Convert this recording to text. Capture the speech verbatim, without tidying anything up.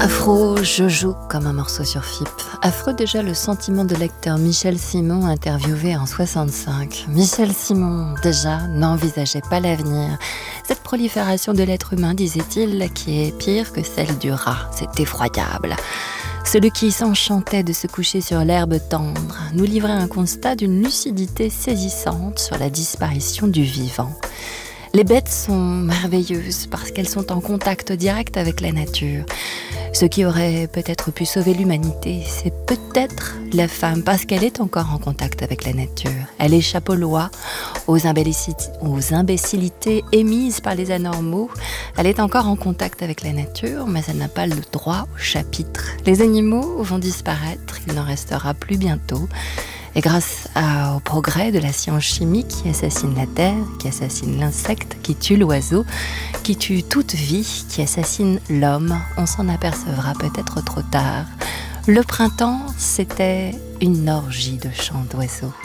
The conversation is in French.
Afro, je joue comme un morceau sur F I P. Affreux déjà le sentiment de lecteur Michel Simon interviewé en soixante-cinq. Michel Simon, déjà, n'envisageait pas l'avenir. Cette prolifération de l'être humain, disait-il, qui est pire que celle du rat. C'est effroyable. Celui qui s'enchantait de se coucher sur l'herbe tendre nous livrait un constat d'une lucidité saisissante sur la disparition du vivant. Les bêtes sont merveilleuses parce qu'elles sont en contact direct avec la nature. Ce qui aurait peut-être pu sauver l'humanité, c'est peut-être la femme parce qu'elle est encore en contact avec la nature. Elle échappe aux lois, aux, imbécilités, aux imbécilités émises par les anormaux. Elle est encore en contact avec la nature, mais elle n'a pas le droit au chapitre. Les animaux vont disparaître, il n'en restera plus bientôt. Et grâce à, au progrès de la science chimique qui assassine la terre, qui assassine l'insecte, qui tue l'oiseau, qui tue toute vie, qui assassine l'homme, on s'en apercevra peut-être trop tard. Le printemps, c'était une orgie de chants d'oiseaux.